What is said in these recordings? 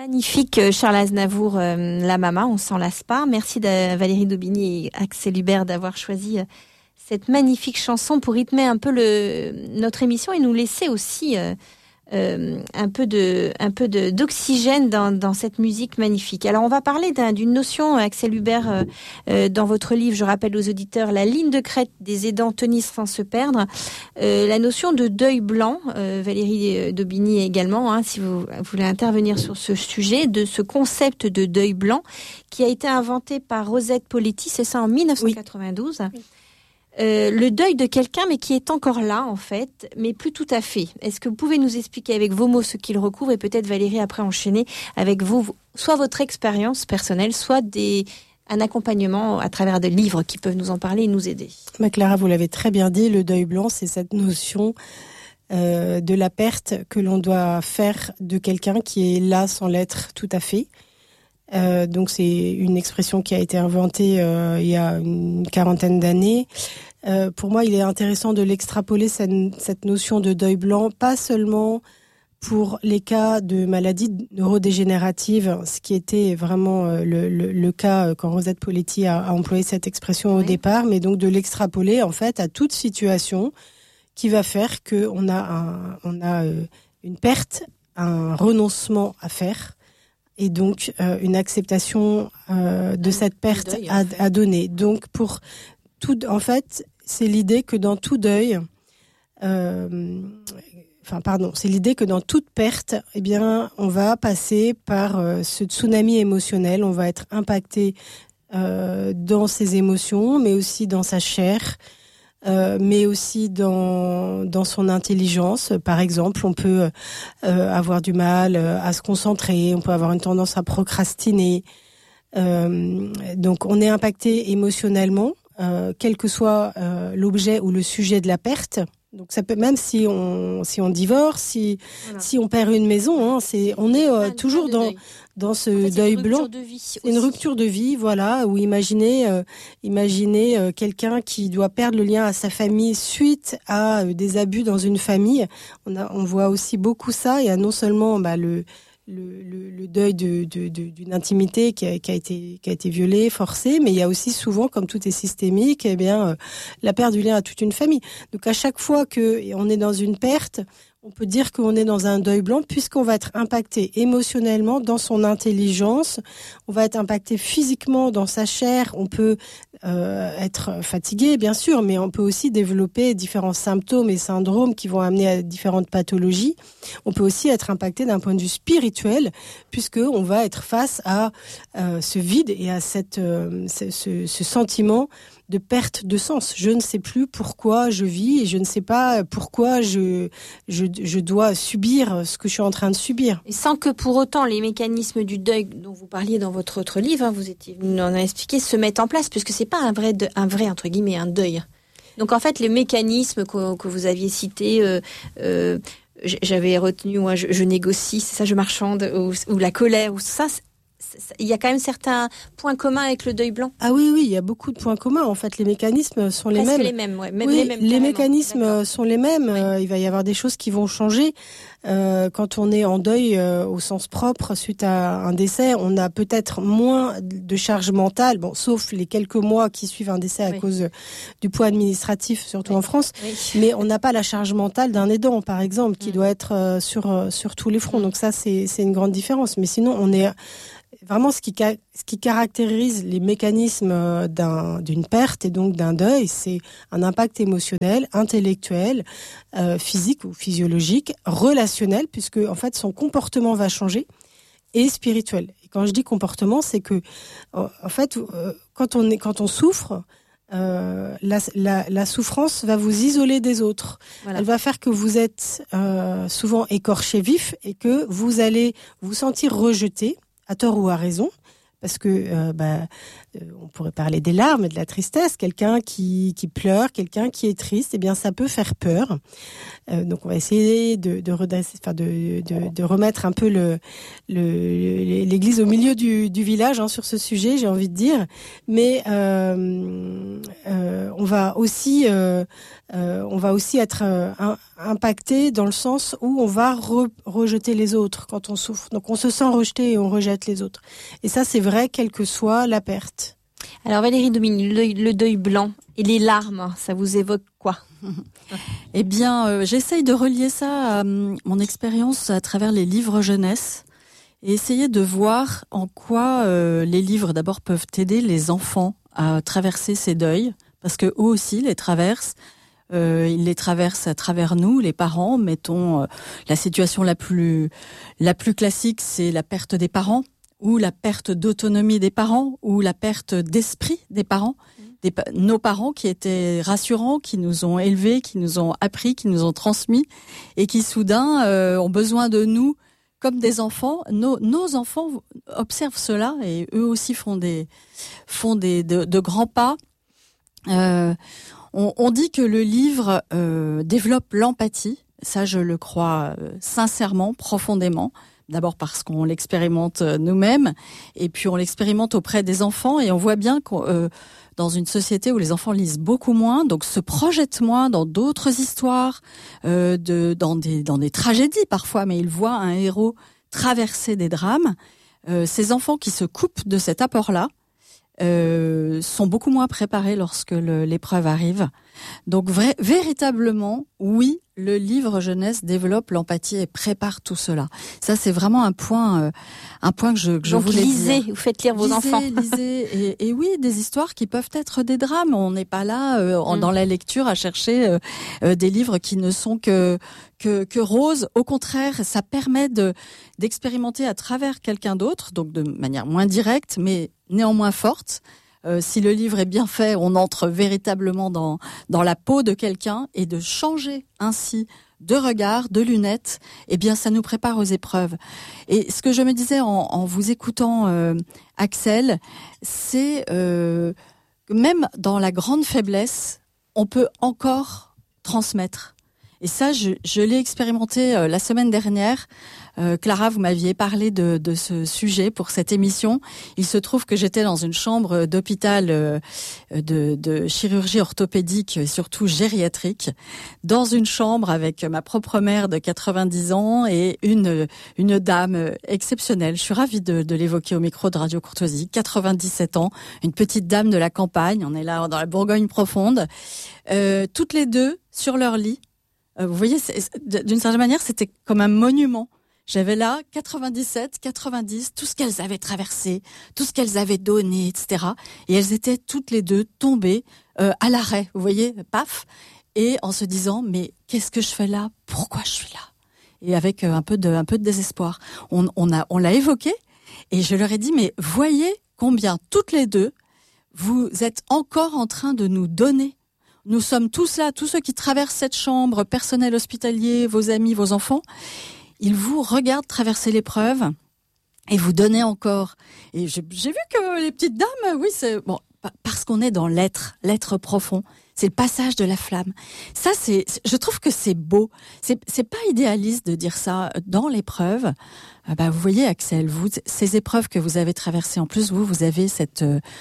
Magnifique, Charles Aznavour, La Mama, on s'en lasse pas. Merci Valérie Daubigny et Axel Hubert d'avoir choisi cette magnifique chanson pour rythmer un peu notre émission et nous laisser aussi un peu d'oxygène dans cette musique magnifique. Alors on va parler d'une notion, Axel Hubert, dans votre livre, je rappelle aux auditeurs, La ligne de crête des aidants tenir sans se perdre, la notion de deuil blanc, Valérie Daubigny également, si vous voulez intervenir sur ce sujet, de ce concept de deuil blanc qui a été inventé par Rosette Poletti, c'est ça, en 1992. Oui. Le deuil de quelqu'un, mais qui est encore là, en fait, mais plus tout à fait. Est-ce que vous pouvez nous expliquer avec vos mots ce qu'il recouvre et peut-être, Valérie, après enchaîner avec vous, soit votre expérience personnelle, soit un accompagnement à travers des livres qui peuvent nous en parler et nous aider. Clara, vous l'avez très bien dit, le deuil blanc, c'est cette notion de la perte que l'on doit faire de quelqu'un qui est là sans l'être tout à fait. Donc c'est une expression qui a été inventée il y a une quarantaine d'années. Pour moi, il est intéressant de l'extrapoler, cette notion de deuil blanc, pas seulement pour les cas de maladies neurodégénératives, ce qui était vraiment le cas quand Rosette Poletti a employé cette expression au départ, mais donc de l'extrapoler en fait à toute situation qui va faire qu'on a une perte, un renoncement à faire. Et donc une acceptation de cette perte deuil, à donner. Donc pour tout, en fait, c'est l'idée que dans tout deuil, c'est l'idée que dans toute perte, eh bien, on va passer par ce tsunami émotionnel. On va être impacté dans ses émotions, mais aussi dans sa chair. Mais aussi dans son intelligence. Par exemple, on peut avoir du mal à se concentrer, on peut avoir une tendance à procrastiner. Donc, on est impacté émotionnellement, quel que soit l'objet ou le sujet de la perte. Donc, ça peut, même si on divorce, si on perd une maison, on est toujours dans ce deuil blanc. C'est une rupture de vie, voilà, où imaginez quelqu'un qui doit perdre le lien à sa famille suite à des abus dans une famille. On voit aussi beaucoup ça. Il y a non seulement le deuil d'une intimité qui a été violée, forcée, mais il y a aussi souvent, comme tout est systémique, la perte du lien à toute une famille. Donc à chaque fois qu'on est dans une perte, on peut dire qu'on est dans un deuil blanc puisqu'on va être impacté émotionnellement dans son intelligence, on va être impacté physiquement dans sa chair, on peut être fatigué bien sûr, mais on peut aussi développer différents symptômes et syndromes qui vont amener à différentes pathologies. On peut aussi être impacté d'un point de vue spirituel puisqu'on va être face à ce vide et à ce sentiment de perte de sens. Je ne sais plus pourquoi je vis et je ne sais pas pourquoi je dois subir ce que je suis en train de subir. Et sans que pour autant les mécanismes du deuil dont vous parliez dans votre autre livre, vous nous en avez expliqué, se mettent en place, puisque c'est pas un vrai entre guillemets un deuil. Donc en fait les mécanismes que vous aviez cités, j'avais retenu, moi je négocie, c'est ça, je marchande, ou la colère, ou ça. Il y a quand même certains points communs avec le deuil blanc. Ah oui, il y a beaucoup de points communs. En fait, les mécanismes sont les mêmes. Les mêmes, ouais. Les mécanismes sont les mêmes. Oui. Il va y avoir des choses qui vont changer. Quand on est en deuil au sens propre suite à un décès, on a peut-être moins de charge mentale, sauf les quelques mois qui suivent un décès à cause du poids administratif, surtout en France. Oui. Mais on n'a pas la charge mentale d'un aidant, par exemple, qui doit être sur tous les fronts. Donc ça, c'est une grande différence. Mais sinon, on est vraiment ce qui caractérise les mécanismes d'une perte et donc d'un deuil, c'est un impact émotionnel, intellectuel, physique ou physiologique, relationnel, puisque en fait son comportement va changer, et spirituel. Et quand je dis comportement, c'est que en fait quand on souffre, la souffrance va vous isoler des autres. Voilà. Elle va faire que vous êtes souvent écorché vif et que vous allez vous sentir rejeté, à tort ou à raison, parce que on pourrait parler des larmes et de la tristesse. Quelqu'un qui pleure, quelqu'un qui est triste, eh bien ça peut faire peur. Donc on va essayer de remettre un peu l'église au milieu du village sur ce sujet, j'ai envie de dire. Mais on va aussi être impacté dans le sens où on va rejeter les autres quand on souffre. Donc on se sent rejeté et on rejette les autres. Et ça, c'est vrai, quelle que soit la perte. Alors Valérie Daubigny, le deuil blanc et les larmes, ça vous évoque quoi ? Eh bien, j'essaye de relier ça à mon expérience à travers les livres jeunesse et essayer de voir en quoi les livres d'abord peuvent aider les enfants à traverser ces deuils, parce que eux aussi les traversent. Ils les traversent à travers nous, les parents. Mettons la situation la plus classique, c'est la perte des parents, ou la perte d'autonomie des parents, ou la perte d'esprit des parents. Nos parents qui étaient rassurants, qui nous ont élevés, qui nous ont appris, qui nous ont transmis, et qui soudain ont besoin de nous comme des enfants. Nos enfants observent cela et eux aussi font de grands pas. On dit que le livre développe l'empathie. Ça, je le crois sincèrement, profondément. D'abord parce qu'on l'expérimente nous-mêmes, et puis on l'expérimente auprès des enfants, et on voit bien que dans une société où les enfants lisent beaucoup moins, donc se projettent moins dans d'autres histoires, dans des tragédies parfois, mais ils voient un héros traverser des drames. Ces enfants qui se coupent de cet apport-là sont beaucoup moins préparés lorsque l'épreuve arrive. Donc véritablement, oui, le livre jeunesse développe l'empathie et prépare tout cela. Ça, c'est vraiment un point que je voulais lisez, dire. vous faites lire vos enfants. Lisez, et oui, des histoires qui peuvent être des drames. On n'est pas là dans la lecture à chercher des livres qui ne sont que roses. Au contraire, ça permet d'expérimenter à travers quelqu'un d'autre, donc de manière moins directe, mais néanmoins forte. Si le livre est bien fait, on entre véritablement dans la peau de quelqu'un, et de changer ainsi de regard, de lunettes, eh bien ça nous prépare aux épreuves. Et ce que je me disais en vous écoutant, Axel, c'est que même dans la grande faiblesse, on peut encore transmettre. Et ça, je l'ai expérimenté la semaine dernière. Clara, vous m'aviez parlé de ce sujet pour cette émission. Il se trouve que j'étais dans une chambre d'hôpital de chirurgie orthopédique et surtout gériatrique, dans une chambre avec ma propre mère de 90 ans et une dame exceptionnelle. Je suis ravie de l'évoquer au micro de Radio Courtoisie. 97 ans, une petite dame de la campagne. On est là dans la Bourgogne profonde. Toutes les deux sur leur lit. Vous voyez, d'une certaine manière, c'était comme un monument. J'avais là 97, 90, tout ce qu'elles avaient traversé, tout ce qu'elles avaient donné, etc. Et elles étaient toutes les deux tombées à l'arrêt, vous voyez, paf, et en se disant, mais qu'est-ce que je fais là ? Pourquoi je suis là ? Et avec un peu de désespoir. On l'a évoqué, et je leur ai dit, mais voyez combien toutes les deux, vous êtes encore en train de nous donner. Nous sommes tous là, tous ceux qui traversent cette chambre, personnel hospitalier, vos amis, vos enfants, ils vous regardent traverser l'épreuve et vous donnez encore. Et j'ai vu que les petites dames, oui, c'est bon, parce qu'on est dans l'être profond. C'est le passage de la flamme. Ça, je trouve que c'est beau. C'est pas idéaliste de dire ça dans l'épreuve. Vous voyez, Axel, ces épreuves que vous avez traversées, en plus, vous avez cette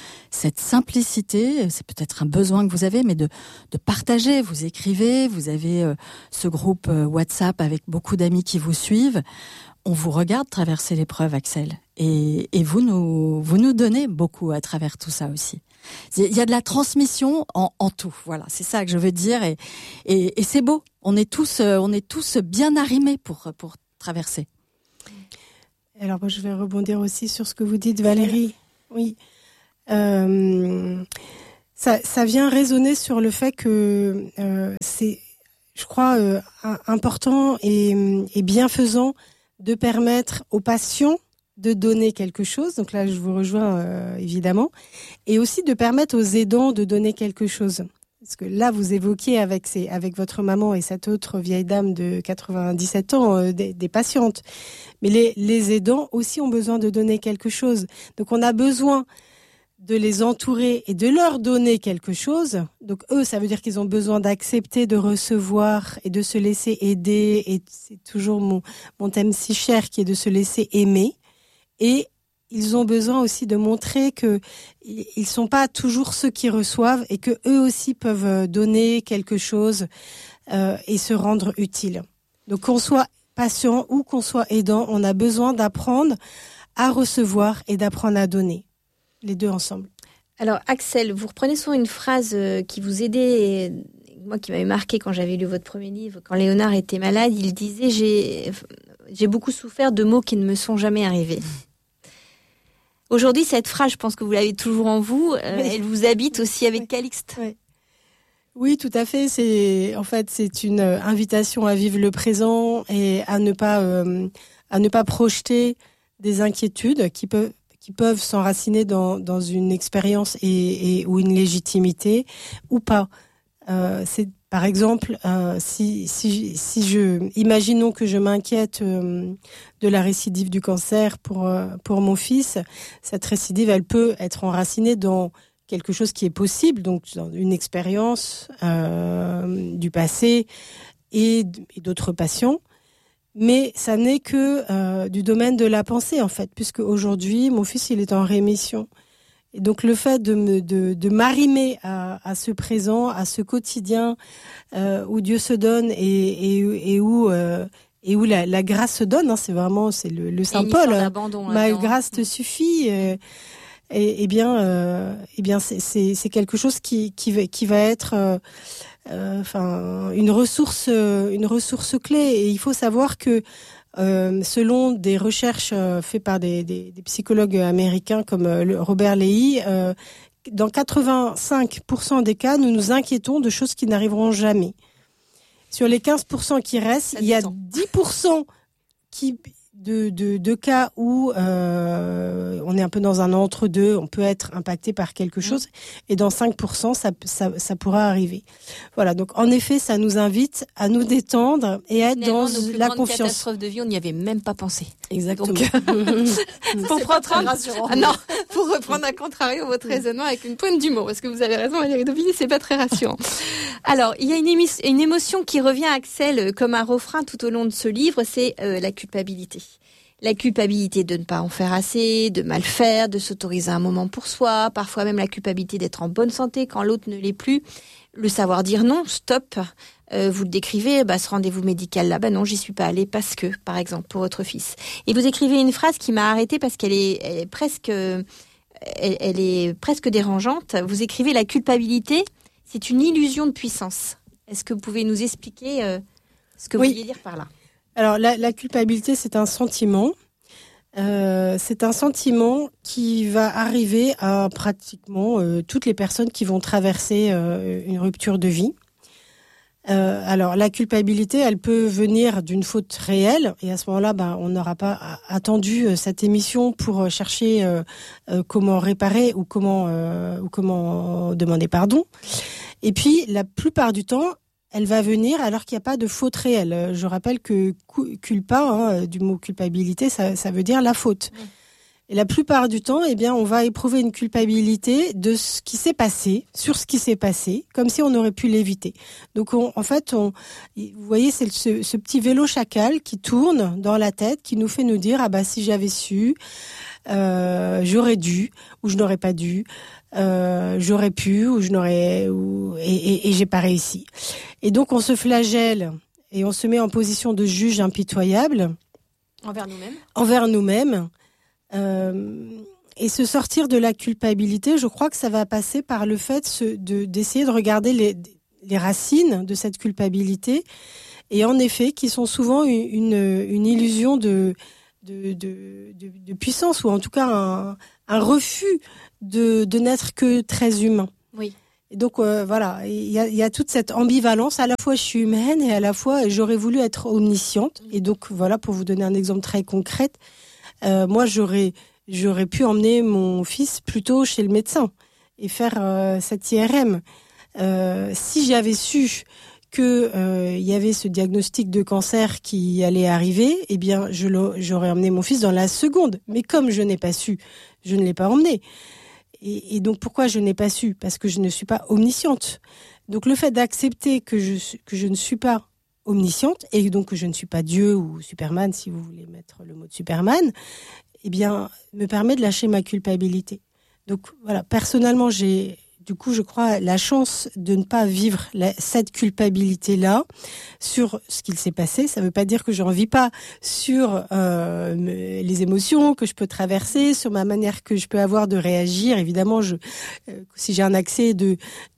simplicité. C'est peut-être un besoin que vous avez, mais de partager. Vous écrivez, vous avez ce groupe WhatsApp avec beaucoup d'amis qui vous suivent. On vous regarde traverser l'épreuve, Axel. Et vous nous donnez beaucoup à travers tout ça aussi. Il y a de la transmission en tout. Voilà, c'est ça que je veux dire. Et c'est beau. On est tous bien arrimés pour traverser. Alors moi, je vais rebondir aussi sur ce que vous dites, Valérie. Oui. Ça vient résonner sur le fait que c'est, je crois, important et bienfaisant de permettre aux patients de donner quelque chose. Donc là, je vous rejoins évidemment. Et aussi de permettre aux aidants de donner quelque chose. Parce que là, vous évoquiez avec votre maman et cette autre vieille dame de 97 ans des patientes. Mais les aidants aussi ont besoin de donner quelque chose. Donc on a besoin de les entourer et de leur donner quelque chose. Donc eux, ça veut dire qu'ils ont besoin d'accepter de recevoir et de se laisser aider. Et c'est toujours mon thème si cher qui est de se laisser aimer. Et ils ont besoin aussi de montrer que ils sont pas toujours ceux qui reçoivent et que eux aussi peuvent donner quelque chose. et se rendre utile. Donc qu'on soit patient ou qu'on soit aidant, on a besoin d'apprendre à recevoir et d'apprendre à donner. Les deux ensemble. Alors Axel, vous reprenez souvent une phrase qui vous aidait, et moi qui m'avait marqué quand j'avais lu votre premier livre, quand Léonard était malade, il disait j'ai beaucoup souffert de mots qui ne me sont jamais arrivés. Aujourd'hui, cette phrase, je pense que vous l'avez toujours en vous, elle vous habite aussi avec Calixte. Oui, tout à fait. C'est une invitation à vivre le présent et à ne pas projeter des inquiétudes qui peuvent s'enraciner dans une expérience ou une légitimité ou pas. C'est par exemple imaginons que je m'inquiète de la récidive du cancer pour mon fils. Cette récidive, elle peut être enracinée dans quelque chose qui est possible, donc dans une expérience du passé et d'autres patients. Mais ça n'est que du domaine de la pensée, en fait, puisque aujourd'hui, mon fils, il est en rémission. Et donc, le fait de m'arrimer à ce présent, à ce quotidien où Dieu se donne et où la grâce se donne, c'est vraiment, c'est le Saint Paul. Ma grâce te suffit. Et bien, c'est quelque chose qui va être une ressource clé. Et il faut savoir que selon des recherches faites par des psychologues américains comme Robert Leahy, dans 85% des cas, nous nous inquiétons de choses qui n'arriveront jamais. Sur les 15% qui restent, il y a 10% de cas où on est un peu dans un entre-deux, on peut être impacté par quelque chose, et dans 5%, ça pourra arriver. Voilà, donc en effet, ça nous invite à nous détendre et à être dans la confiance. Catastrophe de vie, on n'y avait même pas pensé. Exactement. Donc, pour reprendre à contrario votre raisonnement avec une pointe d'humour, parce que vous avez raison, Valérie Daubigny, c'est pas très rassurant. Alors, il y a une émotion qui revient à Axel comme un refrain tout au long de ce livre, c'est la culpabilité. La culpabilité de ne pas en faire assez, de mal faire, de s'autoriser un moment pour soi, parfois même la culpabilité d'être en bonne santé quand l'autre ne l'est plus. Le savoir dire non, stop. Vous le décrivez, ce rendez-vous médical là, non, j'y suis pas allée parce que, par exemple, pour votre fils. Et vous écrivez une phrase qui m'a arrêtée parce qu'elle est presque dérangeante. Vous écrivez la culpabilité, c'est une illusion de puissance. Est-ce que vous pouvez nous expliquer ce que vous vouliez dire par là ? Alors la culpabilité, c'est un sentiment. C'est un sentiment qui va arriver à pratiquement toutes les personnes qui vont traverser une rupture de vie. Alors la culpabilité, elle peut venir d'une faute réelle, et à ce moment-là, on n'aura pas attendu cette émission pour chercher comment réparer ou comment demander pardon. Et puis la plupart du temps, elle va venir alors qu'il n'y a pas de faute réelle. Je rappelle que culpa, du mot culpabilité, ça veut dire la faute. Et la plupart du temps, on va éprouver une culpabilité de ce qui s'est passé, sur ce qui s'est passé, comme si on aurait pu l'éviter. Donc, vous voyez, c'est ce petit vélo chacal qui tourne dans la tête, qui nous fait nous dire, si j'avais su, j'aurais dû, ou je n'aurais pas dû, j'aurais pu, ou je n'aurais, et j'ai pas réussi. Et donc, on se flagelle et on se met en position de juge impitoyable. Envers nous-mêmes. Et se sortir de la culpabilité, je crois que ça va passer par le fait d'essayer de regarder les racines de cette culpabilité, et en effet, qui sont souvent une illusion de puissance, ou en tout cas un refus de n'être que très humain. Oui. Et donc voilà, il y a toute cette ambivalence. À la fois, je suis humaine, et à la fois, j'aurais voulu être omnisciente. Et donc voilà, pour vous donner un exemple très concret. Moi, j'aurais pu emmener mon fils plutôt chez le médecin et faire cette IRM. Si j'avais su que y avait ce diagnostic de cancer qui allait arriver, j'aurais emmené mon fils dans la seconde. Mais comme je n'ai pas su, je ne l'ai pas emmené. Et donc pourquoi je n'ai pas su ? Parce que je ne suis pas omnisciente. Donc le fait d'accepter que je ne suis pas omnisciente, et donc que je ne suis pas Dieu ou Superman, si vous voulez mettre le mot de Superman, me permet de lâcher ma culpabilité. Donc voilà, personnellement, j'ai du coup, je crois, la chance de ne pas vivre cette culpabilité-là sur ce qu'il s'est passé. Ça ne veut pas dire que je n'en vis pas sur les émotions que je peux traverser, sur ma manière que je peux avoir de réagir. Évidemment, si j'ai un accès de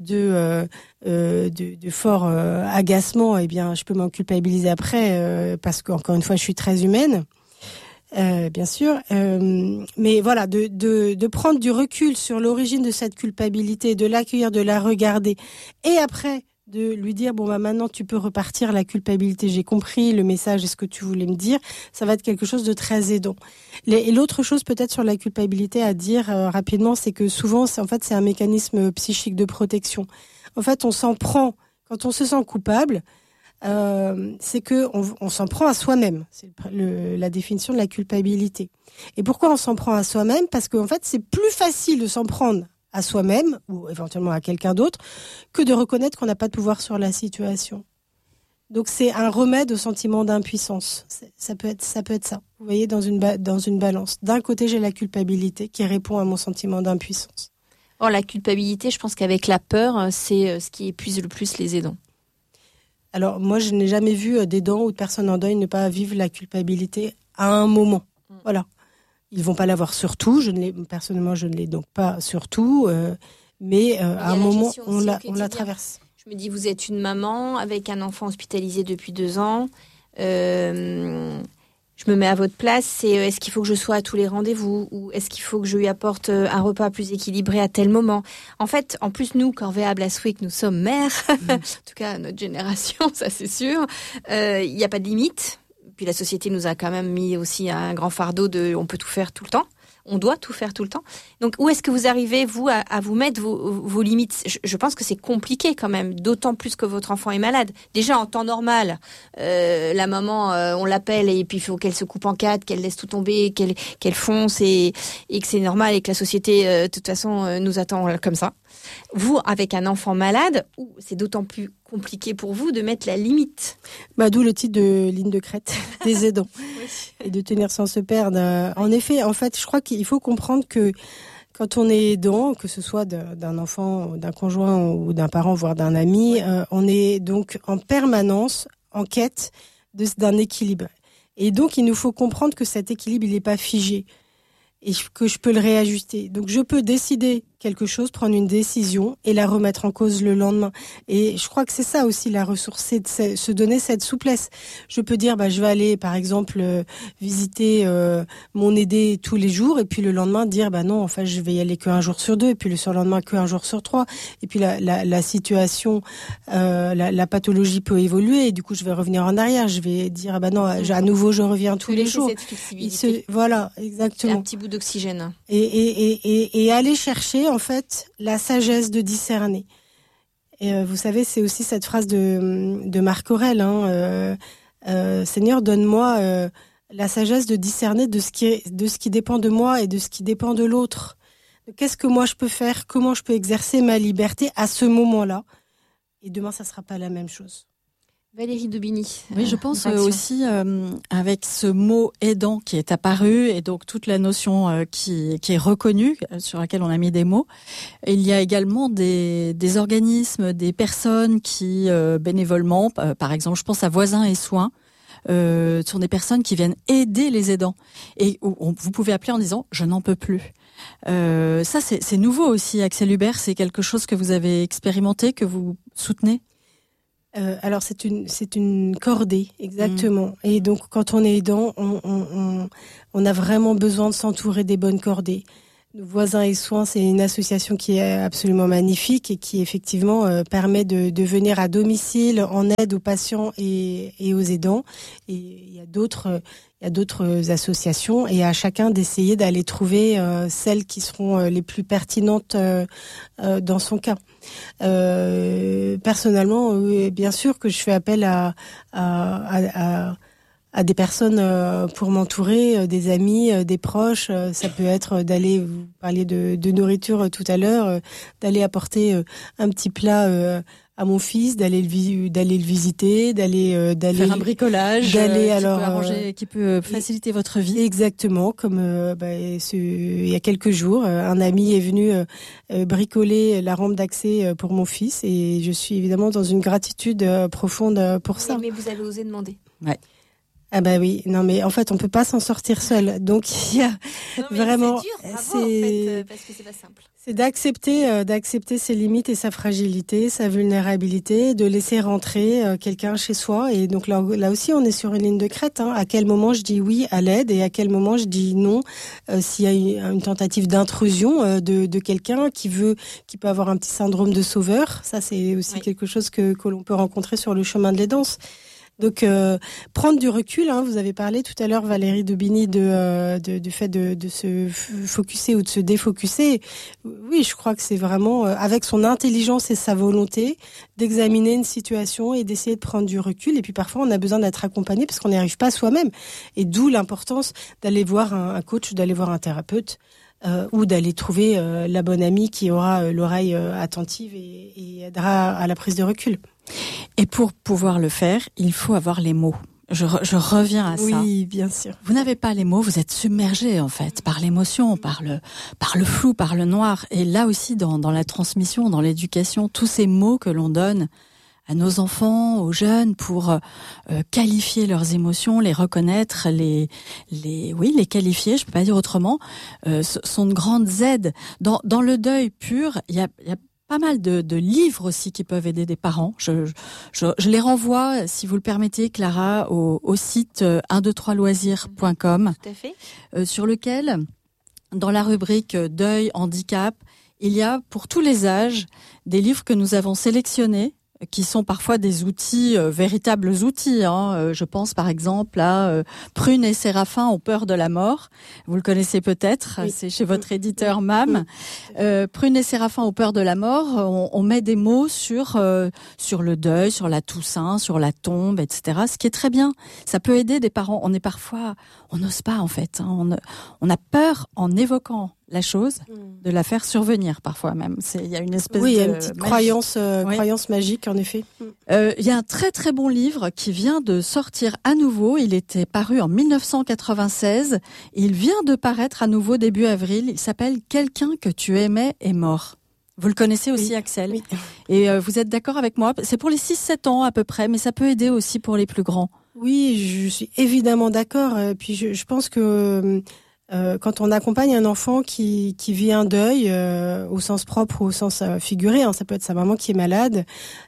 fort agacement, eh bien, je peux m'en culpabiliser après parce qu'encore une fois, je suis très humaine. Bien sûr, mais voilà, de prendre du recul sur l'origine de cette culpabilité, de l'accueillir, de la regarder, et après de lui dire bon bah maintenant tu peux repartir, la culpabilité, j'ai compris le message et ce que tu voulais me dire, ça va être quelque chose de très aidant. Et l'autre chose peut-être sur la culpabilité à dire rapidement, c'est que souvent c'est un mécanisme psychique de protection. En fait, on s'en prend quand on se sent coupable. C'est que on s'en prend à soi-même. C'est la définition de la culpabilité. Et pourquoi on s'en prend à soi-même ? Parce qu'en fait, c'est plus facile de s'en prendre à soi-même ou éventuellement à quelqu'un d'autre que de reconnaître qu'on n'a pas de pouvoir sur la situation. Donc c'est un remède au sentiment d'impuissance. Ça peut être ça. Vous voyez, dans une balance. D'un côté, j'ai la culpabilité qui répond à mon sentiment d'impuissance. Or, la culpabilité, je pense qu'avec la peur, c'est ce qui épuise le plus les aidants. Alors, moi, je n'ai jamais vu d'aidants ou de personnes en deuil ne pas vivre la culpabilité à un moment. Voilà. Ils ne vont pas l'avoir sur tout. Personnellement, je ne l'ai donc pas sur tout. Mais à un moment, on la traverse. Je me dis, vous êtes une maman avec un enfant hospitalisé depuis 2 ans. Je me mets à votre place, c'est est-ce qu'il faut que je sois à tous les rendez-vous ou est-ce qu'il faut que je lui apporte un repas plus équilibré à tel moment ? En fait, en plus, nous, Corvée à Blaswick, nous sommes mères, en tout cas notre génération, ça c'est sûr. Il n'y a pas de limite. Puis la société nous a quand même mis aussi un grand fardeau de on peut tout faire tout le temps. On doit tout faire tout le temps. Donc, où est-ce que vous arrivez, vous, à vous mettre vos limites ? Je pense que c'est compliqué quand même, d'autant plus que votre enfant est malade. Déjà, en temps normal, la maman, on l'appelle et puis il faut qu'elle se coupe en 4, qu'elle laisse tout tomber, qu'elle fonce et que c'est normal et que la société, de toute façon, nous attend comme ça. Vous, avec un enfant malade, c'est d'autant plus compliqué pour vous de mettre la limite. D'où le titre de ligne de crête des aidants. Oui. Et de tenir sans se perdre. En effet, en fait, je crois qu'il faut comprendre que quand on est aidant, que ce soit d'un enfant, d'un conjoint ou d'un parent, voire d'un ami, on est donc en permanence en quête d'un équilibre. Et donc, il nous faut comprendre que cet équilibre, il n'est pas figé. Et que je peux le réajuster. Donc, je peux décider quelque chose, prendre une décision et la remettre en cause le lendemain. Et je crois que c'est ça aussi la ressource, c'est de se donner cette souplesse. Je peux dire, je vais aller, par exemple, visiter mon aidé tous les jours et puis le lendemain dire, non, en fait, je vais y aller qu'un jour sur 2 et puis le surlendemain qu'un jour sur 3. Et puis la situation, la pathologie peut évoluer et du coup, je vais revenir en arrière. Je vais dire, non, à nouveau, je reviens tous les jours. Cette flexibilité. Voilà, exactement. C'est un petit bout d'oxygène. Et aller chercher, en fait, la sagesse de discerner. Et vous savez, c'est aussi cette phrase de Marc Aurèle, Seigneur, donne-moi la sagesse de discerner de ce qui dépend de moi et de ce qui dépend de l'autre. Qu'est-ce que moi je peux faire ? Comment je peux exercer ma liberté à ce moment-là ? Et demain, ça ne sera pas la même chose. Valérie Daubigny. Oui, je pense aussi avec ce mot aidant qui est apparu et donc toute la notion qui est reconnue, sur laquelle on a mis des mots. Il y a également des organismes, des personnes qui bénévolement, par exemple, je pense à Voisins et Soins, sont des personnes qui viennent aider les aidants. Et vous pouvez appeler en disant « je n'en peux plus ». Ça, c'est nouveau aussi, Axel Hubert. C'est quelque chose que vous avez expérimenté, que vous soutenez ? Alors c'est une cordée, exactement. Et donc quand on est aidant, on a vraiment besoin de s'entourer des bonnes cordées. Voisins et Soins, c'est une association qui est absolument magnifique et qui effectivement permet de venir à domicile en aide aux patients et aux aidants. Et il y a d'autres associations et à chacun d'essayer d'aller trouver celles qui seront les plus pertinentes dans son cas. Personnellement, bien sûr que je fais appel à des personnes pour m'entourer, des amis, des proches. Ça peut être d'aller, vous parliez de nourriture tout à l'heure, d'aller apporter un petit plat à mon fils d'aller le visiter, d'aller faire un bricolage, qui peut faciliter votre vie. Exactement, comme il y a quelques jours, un ami est venu bricoler la rampe d'accès pour mon fils et je suis évidemment dans une gratitude profonde pour ça. Mais vous avez osé demander. Ouais. Ah bah oui, non mais en fait on peut pas s'en sortir seul. Donc il y a vraiment c'est dur, bravo, en fait, parce que c'est pas simple. C'est d'accepter ses limites et sa fragilité, sa vulnérabilité, de laisser rentrer quelqu'un chez soi. Et donc là aussi, on est sur une ligne de crête. À quel moment je dis oui à l'aide et à quel moment je dis non s'il y a une tentative d'intrusion de quelqu'un qui peut avoir un petit syndrome de sauveur. Ça, c'est aussi quelque chose que l'on peut rencontrer sur le chemin de l'aidance. Donc prendre du recul, vous avez parlé tout à l'heure Valérie Daubigny du fait de se focuser ou de se défocuser. Oui, je crois que c'est vraiment avec son intelligence et sa volonté d'examiner une situation et d'essayer de prendre du recul. Et puis parfois on a besoin d'être accompagné parce qu'on n'y arrive pas soi-même. Et d'où l'importance d'aller voir un coach ou d'aller voir un thérapeute. Ou d'aller trouver la bonne amie qui aura l'oreille attentive et aidera à la prise de recul. Et pour pouvoir le faire, il faut avoir les mots. Je reviens à ça. Oui, bien sûr. Vous n'avez pas les mots, vous êtes submergé en fait par l'émotion, par le flou, par le noir. Et là aussi, dans la transmission, dans l'éducation, tous ces mots que l'on donne à nos enfants, aux jeunes, pour qualifier leurs émotions, les reconnaître, les qualifier, je peux pas dire autrement, sont de grandes aides. Dans le deuil pur, il y a pas mal de livres aussi qui peuvent aider des parents. Je les renvoie, si vous le permettez, Clara, au site 123loisirs.com, Tout à fait. sur lequel, dans la rubrique deuil, handicap, il y a pour tous les âges des livres que nous avons sélectionnés, qui sont parfois des outils, véritables outils. Je pense par exemple à Prune et Séraphin ont peur de la mort. Vous le connaissez peut-être, oui. C'est chez votre éditeur MAM. Prune et Séraphin ont peur de la mort. On met des mots sur le deuil, sur la Toussaint, sur la tombe, etc. Ce qui est très bien. Ça peut aider des parents. On n'ose pas en fait. On a peur en évoquant la chose, de la faire survenir parfois même. Il y a une espèce il y a une petite croyance magique en effet. Il y a un très très bon livre qui vient de sortir à nouveau. Il était paru en 1996. Il vient de paraître à nouveau début avril. Il s'appelle « Quelqu'un que tu aimais est mort ». Vous le connaissez aussi, Axel. Oui. Et vous êtes d'accord avec moi? C'est pour les 6-7 ans à peu près, mais ça peut aider aussi pour les plus grands. Oui, je suis évidemment d'accord. Puis je pense que quand on accompagne un enfant qui vit un deuil au sens propre ou au sens figuré, ça peut être sa maman qui est malade,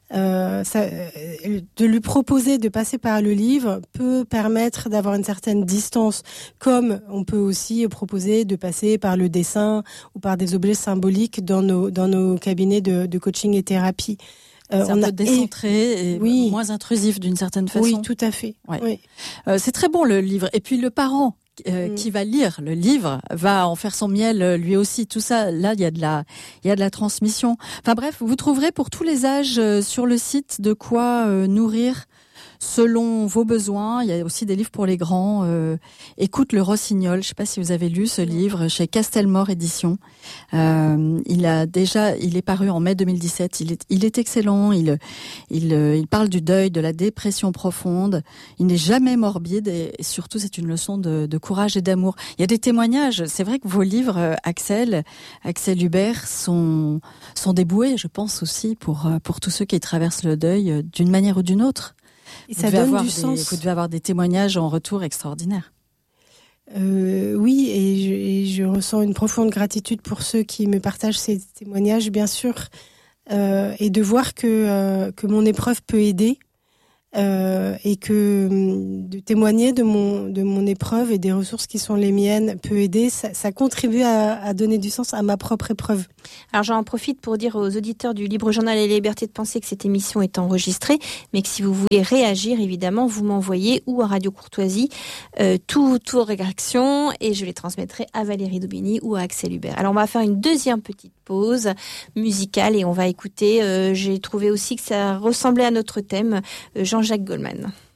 de lui proposer de passer par le livre peut permettre d'avoir une certaine distance, comme on peut aussi proposer de passer par le dessin ou par des objets symboliques dans nos cabinets de coaching et thérapie. C'est un peu décentré et moins intrusif d'une certaine façon. Oui, tout à fait. Ouais. Oui. C'est très bon le livre. Et puis le parent qui va lire le livre va en faire son miel lui aussi. Tout ça, là, il y a de la transmission. Enfin bref, vous trouverez pour tous les âges sur le site de quoi nourrir selon vos besoins. Il y a aussi des livres pour les grands. Écoute le Rossignol. Je ne sais pas si vous avez lu ce livre chez Castelmore Éditions. Il est paru en mai 2017. Il est excellent. Il parle du deuil, de la dépression profonde. Il n'est jamais morbide et surtout c'est une leçon de courage et d'amour. Il y a des témoignages. C'est vrai que vos livres, Axel Hubert, sont des bouées, je pense aussi pour tous ceux qui traversent le deuil d'une manière ou d'une autre. Et ça donne du sens. Vous devez avoir des témoignages en retour extraordinaires. Oui, et je ressens une profonde gratitude pour ceux qui me partagent ces témoignages, bien sûr, et de voir que mon épreuve peut aider, et que de témoigner de mon épreuve et des ressources qui sont les miennes peut aider. Ça contribue à donner du sens à ma propre épreuve. Alors j'en profite pour dire aux auditeurs du Libre Journal et Liberté de penser que cette émission est enregistrée, mais que si vous voulez réagir, évidemment, vous m'envoyez ou à Radio Courtoisie toutes vos réactions et je les transmettrai à Valérie Daubigny ou à Axel Hubert. Alors on va faire une deuxième petite pause musicale et on va écouter, j'ai trouvé aussi que ça ressemblait à notre thème, Jean-Jacques Goldman.